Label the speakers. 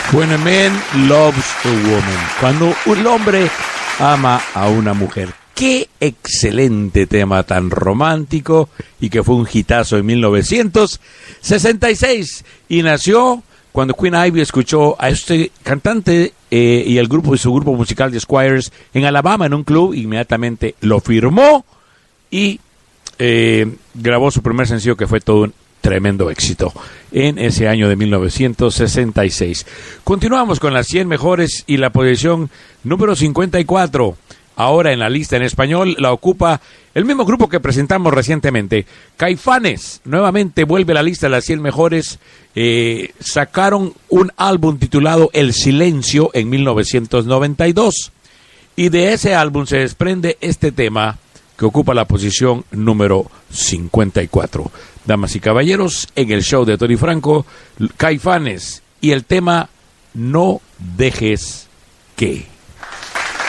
Speaker 1: When a man loves a woman. Cuando un hombre ama a una mujer. Qué excelente tema tan romántico y que fue un hitazo en 1966. Y nació cuando Queen Ivy escuchó a este cantante y su grupo musical The Squires en Alabama en un club. Inmediatamente lo firmó y grabó su primer sencillo, que fue todo un tremendo éxito en ese año de 1966. Continuamos con las 100 mejores y la posición número 54. Ahora en la lista en español la ocupa el mismo grupo que presentamos recientemente, Caifanes. Nuevamente vuelve a la lista de las 100 mejores. Sacaron un álbum titulado El Silencio en 1992. Y de ese álbum se desprende este tema que ocupa la posición número 54. Damas y caballeros, en el show de Tony Franco, Caifanes y el tema No Dejes Que.